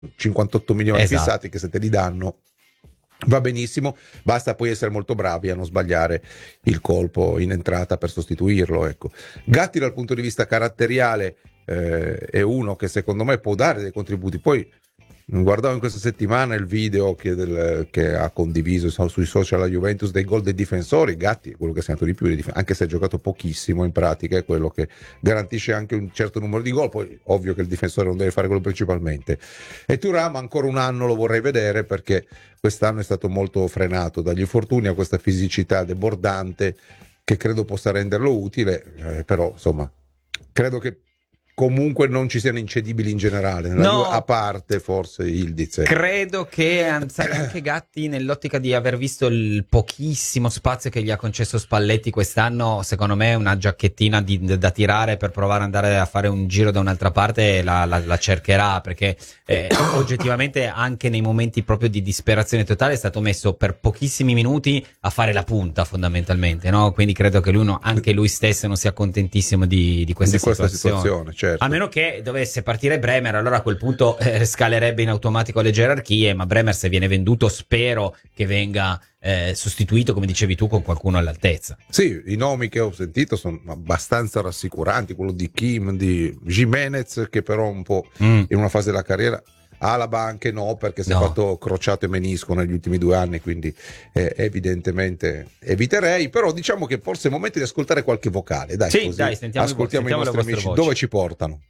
58 milioni Esatto. fissati che se te li danno va benissimo, basta poi essere molto bravi a non sbagliare il colpo in entrata per sostituirlo, ecco. Gatti dal punto di vista caratteriale è uno che secondo me può dare dei contributi. Poi guardavo in questa settimana il video che ha condiviso sui social la Juventus dei gol dei difensori. Gatti è quello che ha segnato di più, anche se ha giocato pochissimo in pratica, è quello che garantisce anche un certo numero di gol. Poi ovvio che il difensore non deve fare quello principalmente. E Thuram ancora un anno lo vorrei vedere, perché quest'anno è stato molto frenato dagli infortuni, a questa fisicità debordante che credo possa renderlo utile, però insomma credo che comunque non ci siano incedibili in generale, No, a parte forse Ildiz. credo che anche Gatti, nell'ottica di aver visto il pochissimo spazio che gli ha concesso Spalletti quest'anno, secondo me una giacchettina da tirare per provare ad andare a fare un giro da un'altra parte la cercherà, perché oggettivamente anche nei momenti proprio di disperazione totale è stato messo per pochissimi minuti a fare la punta fondamentalmente, no? Quindi credo che anche lui stesso non sia contentissimo di questa situazione. Certo. A meno che dovesse partire Bremer, allora a quel punto scalerebbe in automatico le gerarchie, ma Bremer, se viene venduto, spero che venga sostituito, come dicevi tu, con qualcuno all'altezza. Sì, i nomi che ho sentito sono abbastanza rassicuranti, quello di Kim, di Jimenez, che però un po' in una fase della carriera, Alaba anche no, perché si è fatto crociato e menisco negli ultimi 2 anni, quindi evidentemente eviterei. Però diciamo che forse è il momento di ascoltare qualche vocale. Dai, sì, così dai, ascoltiamo i nostri amici, voci. dove ci portano.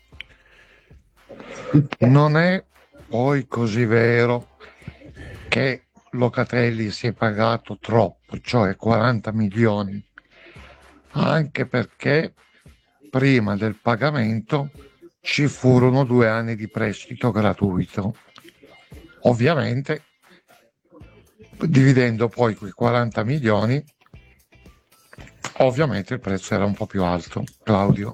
Non è poi così vero che Locatelli si è pagato troppo, cioè 40 milioni, anche perché prima del pagamento ci furono 2 anni di prestito gratuito. Ovviamente, dividendo poi quei 40 milioni, ovviamente il prezzo era un po' più alto. Claudio?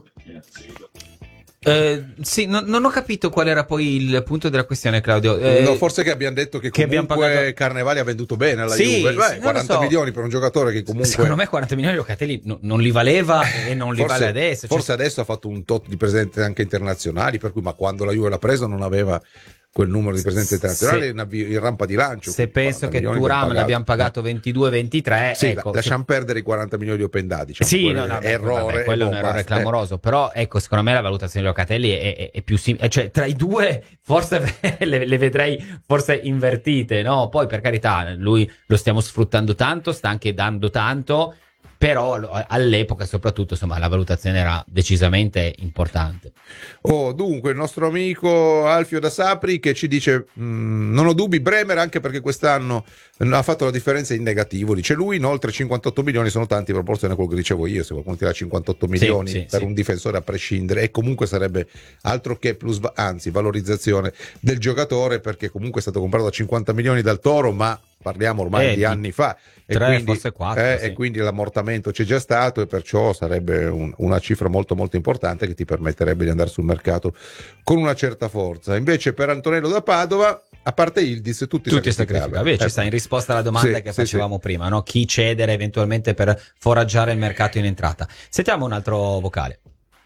Sì, non ho capito qual era poi il punto della questione, Claudio. No, forse che abbiamo detto che comunque Carnevali ha venduto bene alla Juve. Beh, 40 milioni per un giocatore che comunque, secondo me 40 milioni Locatelli non li valeva e non li vale adesso. Forse adesso ha fatto un tot di presenze anche internazionali, per cui, ma quando la Juve l'ha preso non aveva quel numero di presenze internazionali in rampa di lancio. Se penso che Thuram l'abbiamo pagato 22-23, sì, ecco, lasciamo perdere i 40 milioni di open dati, diciamo, sì, errore, quello è un errore clamoroso, però ecco, secondo me la valutazione di Locatelli è più simile, cioè tra i due forse le vedrei forse invertite, no? Poi per carità, lui lo stiamo sfruttando tanto, sta anche dando tanto, però all'epoca soprattutto, insomma, la valutazione era decisamente importante. Dunque il nostro amico Alfio da Sapri che ci dice non ho dubbi, Bremer, anche perché quest'anno ha fatto la differenza in negativo, dice lui. Inoltre 58 milioni sono tanti in proporzione a quello che dicevo io, se qualcuno tira 58 milioni per un difensore a prescindere, e comunque sarebbe altro che valorizzazione del giocatore, perché comunque è stato comprato da 50 milioni dal Toro, ma parliamo ormai di anni fa, e 3, quindi, forse 4, e quindi l'ammortamento c'è già stato, e perciò sarebbe una cifra molto molto importante che ti permetterebbe di andare sul mercato con una certa forza. Invece per Antonello da Padova, a parte Ildiz, tutti sacrificabili. Ci sta in risposta alla domanda che facevamo prima, no? Chi cedere eventualmente per foraggiare il mercato in entrata. Sentiamo un altro vocale.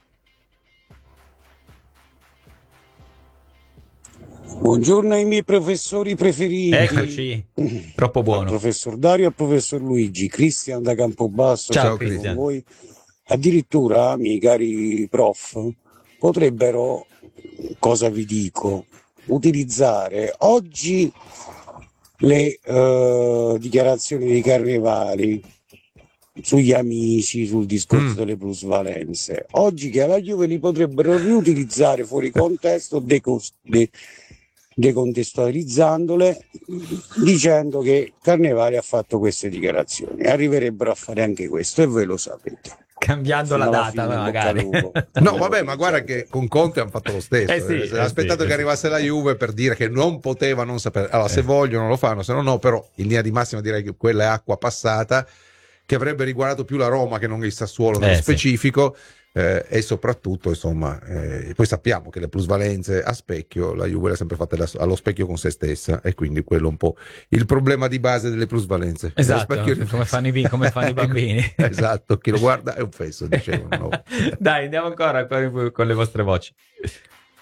Buongiorno ai miei professori preferiti. Eccoci, troppo buono. Al professor Dario e al professor Luigi. Cristian da Campobasso. Ciao Cristian. Con voi. Addirittura, miei cari prof, potrebbero, cosa vi dico, utilizzare oggi le dichiarazioni dei Carnevali sugli amici, sul discorso delle plusvalenze. Oggi che alla Juve li potrebbero riutilizzare fuori contesto, decontestualizzandole, dicendo che Carnevali ha fatto queste dichiarazioni. Arriverebbero a fare anche questo, e voi lo sapete. Cambiando la data, magari. No, vabbè, ma guarda che con Conte hanno fatto lo stesso. Ha aspettato che arrivasse la Juve per dire che non poteva non sapere. Allora, se vogliono lo fanno, se no, però in linea di massima direi che quella è acqua passata, che avrebbe riguardato più la Roma che non il Sassuolo nello specifico. E soprattutto, insomma, poi sappiamo che le plusvalenze a specchio la Juve l'ha sempre fatta allo specchio con se stessa, e quindi quello è un po' il problema di base delle plusvalenze. Esatto, come fanno i bambini. Esatto, chi lo guarda è un fesso, dicevano. Dai, andiamo ancora con le vostre voci.